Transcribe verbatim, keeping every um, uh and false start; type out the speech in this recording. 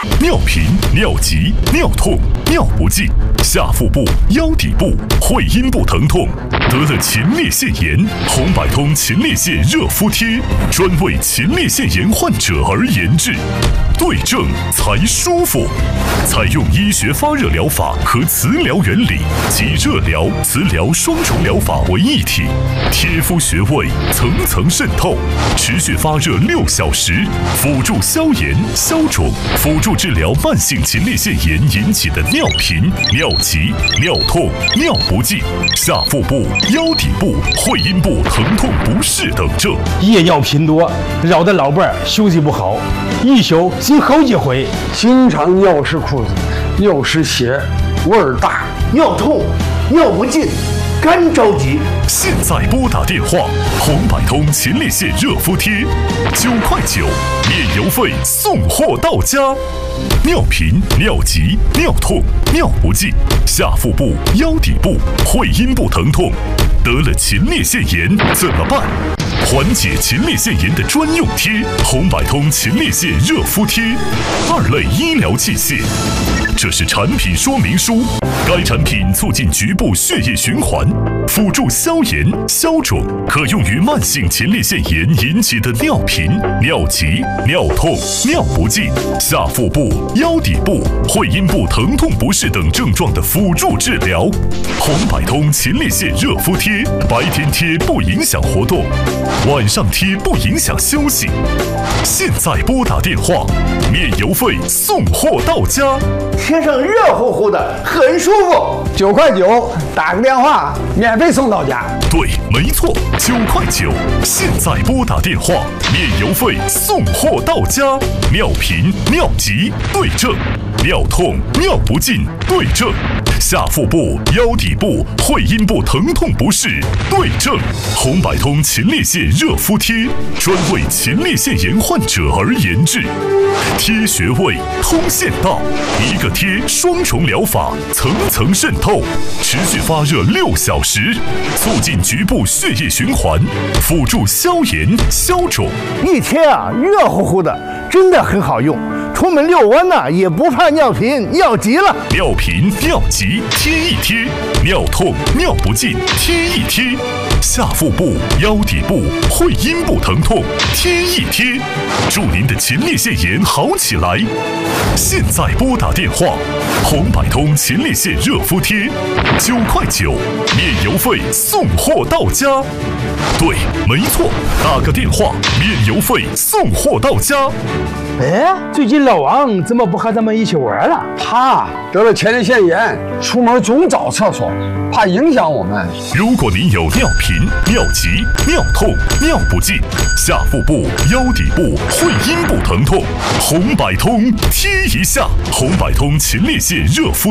尿频、尿急、尿痛、尿不尽，下腹部、腰底部、会阴部疼痛，得了前列腺炎，红百通前列腺热敷贴专为前列腺炎患者而研制，对症才舒服。采用医学发热疗法和磁疗原理及热疗、磁疗双重疗法为一体，贴敷穴位层层渗透，持续发热六小时，辅助消炎消肿，辅助治疗慢性前列腺炎引起的尿频、尿急、尿痛、尿不尽、下腹部、腰底部、会阴部疼痛不适等症。 夜尿频多，扰得老伴儿休息不好，一宿醒好几回， 经常尿湿裤子，尿湿鞋，味儿大， 尿痛，尿不尽，干着急。 现在拨打电话，红百通前列腺热敷贴，九块九，免邮费送货到家。尿频、尿急、尿痛、尿不尽，下腹部、腰底部、会阴部疼痛，得了前列腺炎怎么办？缓解前列腺炎的专用贴——红百通前列腺热敷贴，二类医疗器械。这是产品说明书。该产品促进局部血液循环，辅助消炎消肿，可用于慢性前列腺炎引起的尿频、尿急、尿痛、尿不尽、下腹部、腰底部、会阴部疼痛不适等症状的辅助治疗。红百通前列腺热敷贴，白天贴不影响活动，晚上贴不影响休息。现在拨打电话，免邮费送货到家。 贴上热乎乎的，很舒服。 九块九，打个电话，免费送到家。 对，没错，九块九。现在拨打电话，免邮费送货到家。尿频、尿急对症，尿痛、尿不尽对症，下腹部、腰底部、会阴部疼痛不适对症。红百通前列腺热敷贴，专为前列腺炎患者而研制，贴穴位通线道，一个贴双重疗法，层层渗透，持续发热六小时，促进局部血液循环，辅助消炎消肿。 一贴啊，热乎乎的，真的很好用。出门遛弯呢、啊，也不怕尿频尿急了。 尿频、尿急贴一贴，尿痛、尿不尽贴一贴，下腹部、腰底部、会阴部疼痛贴一贴，祝您的前列腺炎好起来。现在拨打电话，红百通前列腺热敷贴，九块九，免邮费送货到家。对，没错，打个电话，免邮费送货到家。 哎，最近老王怎么不和咱们一起玩了？ 他得了前列腺炎，出门总找厕所，怕影响我们。 如果您有尿频、尿急、尿痛、尿不尽、下腹部、腰底部、会阴部疼痛，红百通贴一下。红百通前列腺热敷